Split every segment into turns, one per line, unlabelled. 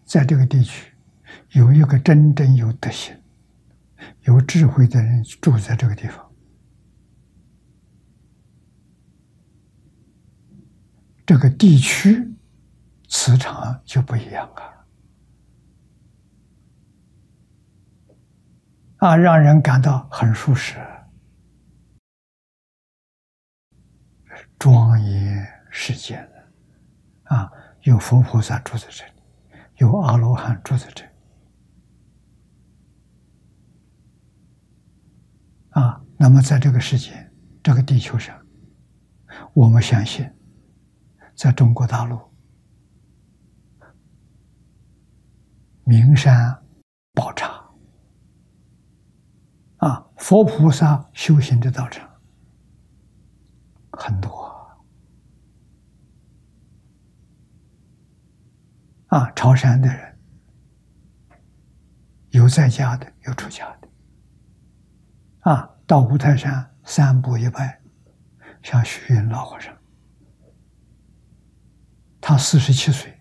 在这个地区有一个真正有德行、有智慧的人住在这个地方，这个地区磁场就不一样让人感到很舒适，庄严世界有佛菩萨住在这里，有阿罗汉住在这里那么在这个世界、这个地球上，我们相信，在中国大陆名山宝刹佛菩萨修行的道场很多朝山的人有在家的，有出家的到五台山3步一拜，像虚云老和尚，他47岁，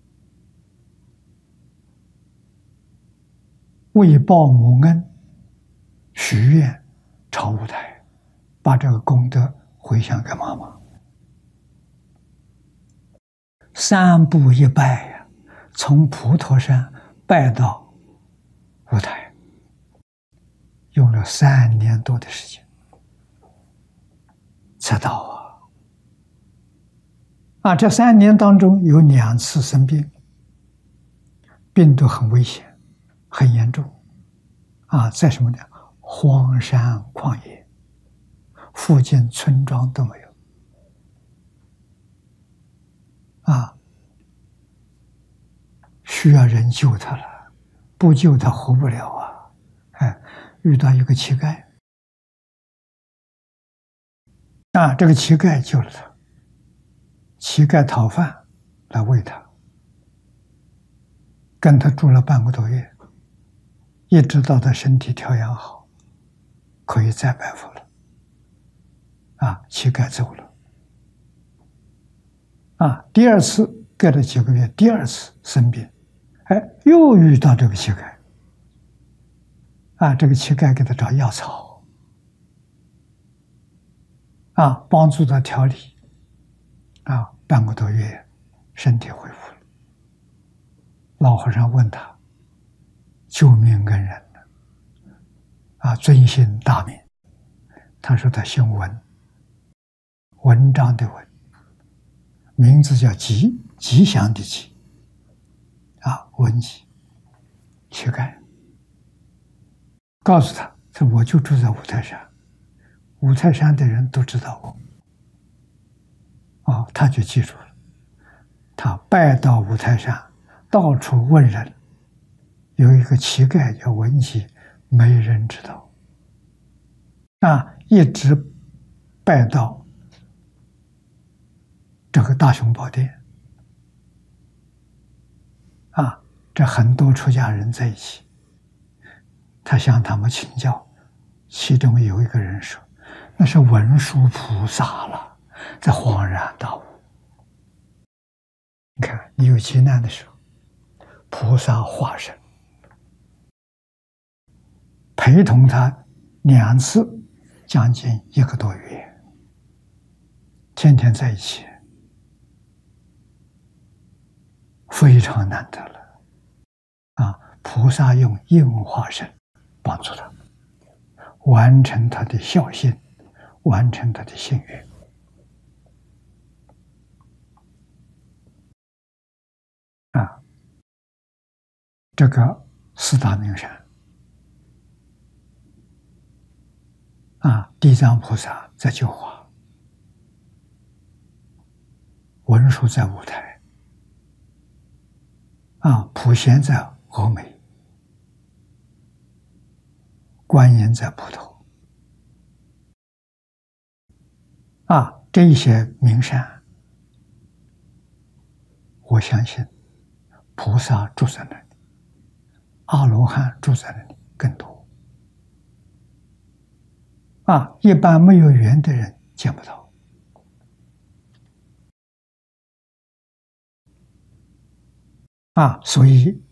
为报母恩，许愿朝五台，把这个功德回向给妈妈。3步一拜从普陀山拜到五台，用了3年多的时间才到这3年当中有2次生病，病都很危险，很严重在什么呢？荒山旷野，附近村庄都没有需要人救他了，不救他活不了遇到一个乞丐这个乞丐救了他，乞丐讨饭来喂他，跟他住了半个多月，一直到他身体调养好，可以再拜佛了乞丐走了第2次隔了几个月，第2次生病又遇到这个乞丐这个乞丐给他找药草帮助他调理半个多月身体恢复了。老和尚问他救命恩人尊姓大名，他说他姓文，文章的文，名字叫吉，吉祥的吉文吉。乞丐告诉他说我就住在五台山，五台山的人都知道我他就记住了，他拜到五台山，到处问人，有一个乞丐叫文吉，没人知道一直拜到这个大雄宝殿这很多出家人在一起，他向他们请教，其中有一个人说那是文殊菩萨了，才恍然大悟。你看你有急难的时候，菩萨化身陪同他2次，将近1个多月，天天在一起，非常难得了菩萨用应化身帮助他完成他的孝心，完成他的心愿这个4大名山地藏菩萨在救化，文殊在五台普贤在峨眉，观音在普陀这一些名山，我相信菩萨住在那里，阿罗汉住在那里更多一般没有缘的人见不到所以